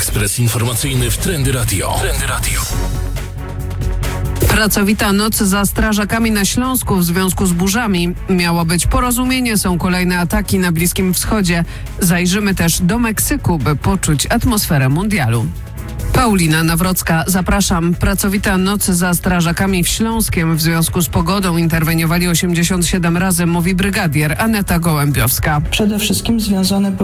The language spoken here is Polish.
Ekspres informacyjny w Trendy Radio. Pracowita noc za strażakami na Śląsku w związku z burzami. Miało być porozumienie, są kolejne ataki na Bliskim Wschodzie. Zajrzymy też do Meksyku, by poczuć atmosferę mundialu. Paulina Nawrocka, zapraszam. Pracowita noc za strażakami w Śląskiem w związku z pogodą interweniowali 87 razy, mówi brygadier Aneta Gołębiowska. Przede wszystkim związane